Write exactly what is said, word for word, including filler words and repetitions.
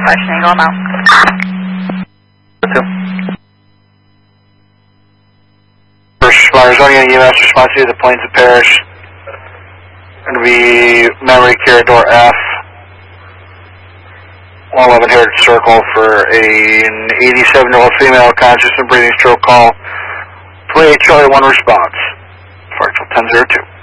question, Eagle, I'm out. First responders, running an E M S response to the Plains of Parish. Going to be memory care door F. one eleven Heritage Circle for a, an eighty-seven-year-old female conscious and breathing stroke call. twenty-eight Charlie one response. Fractal ten zero two.